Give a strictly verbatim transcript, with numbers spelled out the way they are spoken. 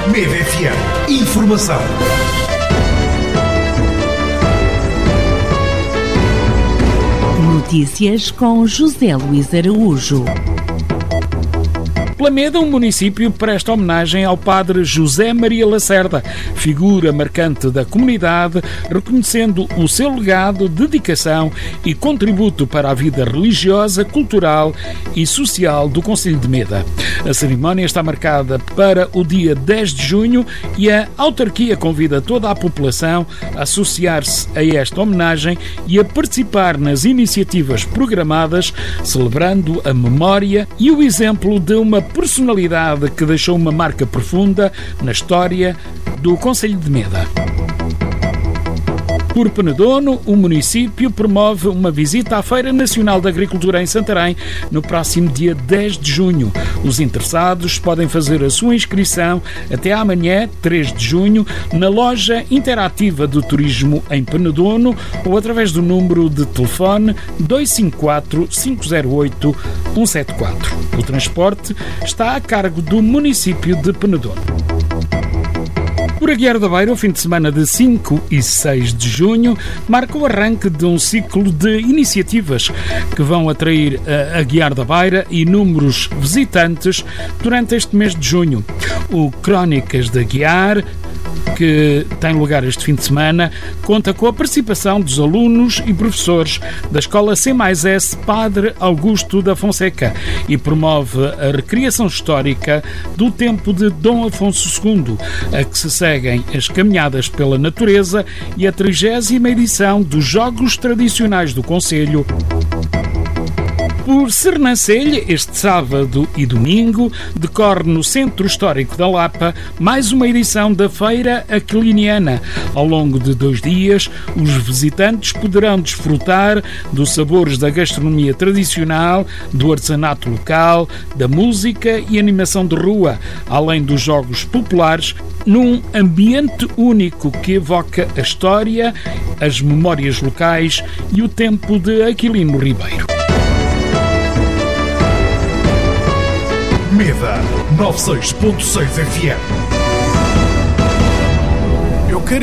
Mede F M. Informação. Notícias com José Luís Araújo. Plameda, um município, presta homenagem ao padre José Maria Lacerda, figura marcante da comunidade, reconhecendo o seu legado, dedicação e contributo para a vida religiosa, cultural e social do concelho de Meda. A cerimónia está marcada para o dia dez de junho e a autarquia convida toda a população a associar-se a esta homenagem e a participar nas iniciativas programadas, celebrando a memória e o exemplo de uma personalidade que deixou uma marca profunda na história do concelho de Meda. Por Penedono, o município promove uma visita à Feira Nacional da Agricultura em Santarém no próximo dia dez de junho. Os interessados podem fazer a sua inscrição até amanhã, três de junho, na loja interativa do turismo em Penedono ou através do número de telefone dois cinco quatro, cinco zero oito, um sete quatro. O transporte está a cargo do município de Penedono. Por Aguiar da Beira, o fim de semana de cinco e seis de junho marca o arranque de um ciclo de iniciativas que vão atrair a Aguiar da Beira inúmeros visitantes durante este mês de junho. O Crónicas de Aguiar, que tem lugar este fim de semana, conta com a participação dos alunos e professores da Escola C mais S Padre Augusto da Fonseca e promove a recriação histórica do tempo de Dom Afonso segundo, a que se seguem as caminhadas pela natureza e a trigésima edição dos Jogos Tradicionais do Concelho. Por Sernancelha, este sábado e domingo, decorre no Centro Histórico da Lapa mais uma edição da Feira Aquiliniana. Ao longo de dois dias, os visitantes poderão desfrutar dos sabores da gastronomia tradicional, do artesanato local, da música e animação de rua, além dos jogos populares, num ambiente único que evoca a história, as memórias locais e o tempo de Aquilino Ribeiro. Meda noventa e seis ponto seis F M.